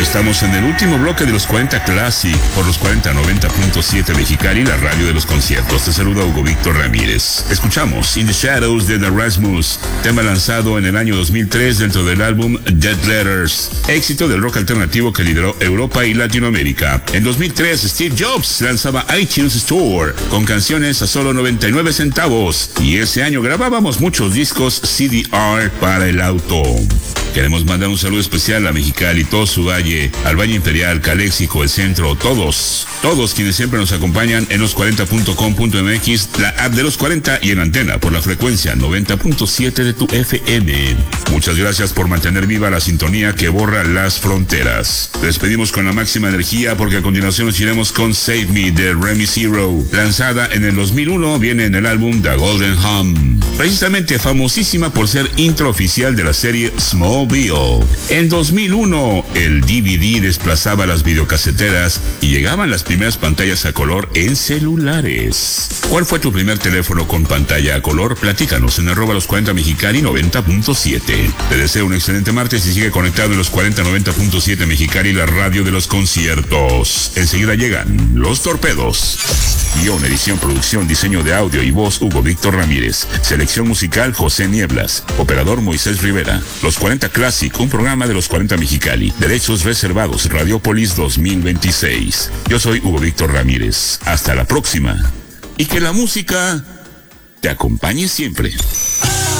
Estamos en el último bloque de los 40 Classic por los 4090.7 Mexicali, la radio de los conciertos. Te saluda Hugo Víctor Ramírez. Escuchamos In the Shadows de The Rasmus, tema lanzado en el año 2003 dentro del álbum Dead Letters, éxito del rock alternativo que lideró Europa y Latinoamérica. En 2003, Steve Jobs lanzaba iTunes Store con canciones a solo 99 centavos y ese año grabábamos muchos discos CDR para el auto. Queremos mandar un saludo especial a Mexicali, todo su valle, al Valle Imperial, Caléxico, el centro, todos quienes siempre nos acompañan en los40.com.mx, la app de los 40 y en antena por la frecuencia 90.7 de tu FM. Muchas gracias por mantener viva la sintonía que borra las fronteras. Despedimos con la máxima energía porque a continuación nos iremos con Save Me de Remy Zero, lanzada en el 2001, viene en el álbum The Golden Hum, precisamente famosísima por ser intro oficial de la serie Smallville. En 2001, el DVD desplazaba las videocaseteras y llegaban las primeras pantallas a color en celulares. ¿Cuál fue tu primer teléfono con pantalla a color? Platícanos en @los40 Mexicali 90.7. Te deseo un excelente martes y sigue conectado en los 4090.7 Mexicali, la radio de los conciertos. Enseguida llegan Los Torpedos. Guión, edición, producción, diseño de audio y voz Hugo Víctor Ramírez. Selección musical José Nieblas. Operador Moisés Rivera. Los 40 Classic, un programa de los 40 Mexicali. Derechos reservados, Radiopolis 2026. Yo soy Hugo Víctor Ramírez. Hasta la próxima. Y que la música te acompañe siempre.